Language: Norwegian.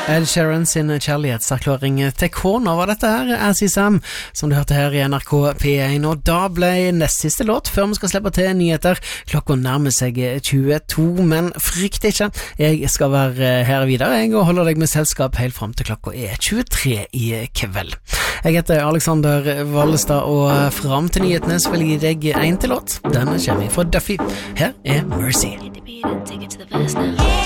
Ed Sheeran sin kjærlighetserklæring til kona var dette her, As Is Sam, som du hørte her i NRK P1, og da ble nest siste låt før vi skal slippe til nyheter. Klokka nærmer seg 22, men frykt ikke, jeg skal være her videre, jeg, og holder deg med selskap helt frem til klokka 23 i kveld. Jeg heter Alexander Vallestad, og frem til nyhetene så vil jeg gi deg en til låt. Den kommer fra Duffy. Her er Mercy. Take it to the past now.